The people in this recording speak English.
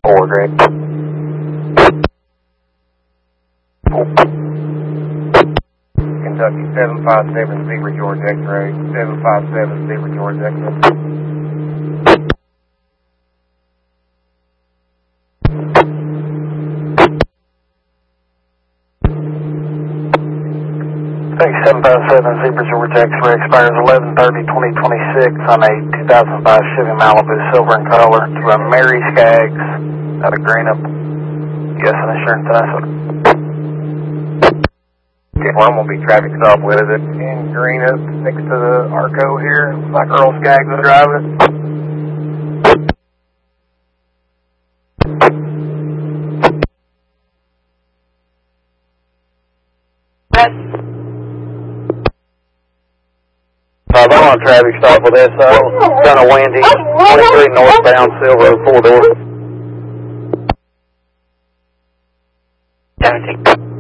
4, Greg. Kentucky 757 Zebra George X-ray, 757 Zebra George X-ray. Thanks, 757 Zebra George X-ray expires 11/30/2026 on a 2005 Chevy Malibu, silver in color, to a Mary Skaggs out of Greenup. Yes, an insurance asset. Okay, well, I'm going to be traffic stop with it in Greenup next to the Arco here. Looks like Earl Skaggs is driving it. I'm on traffic stop with SO. Kind of windy. 23 northbound, Silver, 4 doors. 17.